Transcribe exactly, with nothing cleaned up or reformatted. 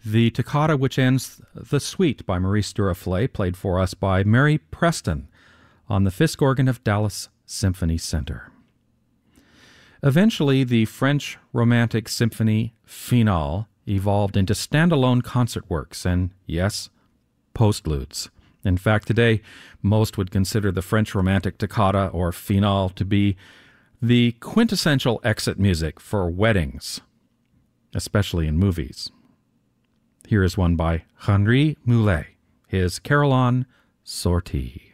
The toccata which ends the suite by Maurice Duruflé, played for us by Mary Preston on the Fisk organ of Dallas Symphony Center. Eventually, the French Romantic Symphony Finale evolved into standalone concert works and, yes, postludes. In fact, today, most would consider the French Romantic Toccata or Finale to be the quintessential exit music for weddings, especially in movies. Here is one by Henri Moulet, his Carillon Sortie.